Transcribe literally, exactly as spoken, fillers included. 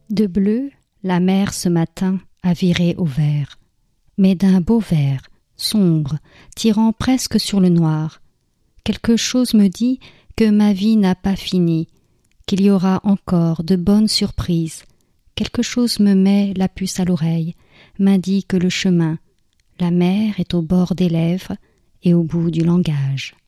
De bleu, la mer ce matin a viré au vert, mais d'un beau vert, sombre, tirant presque sur le noir. Quelque chose me dit que ma vie n'a pas fini, qu'il y aura encore de bonnes surprises. Quelque chose me met la puce à l'oreille, m'indique le chemin. La mer est au bord des lèvres et au bout du langage.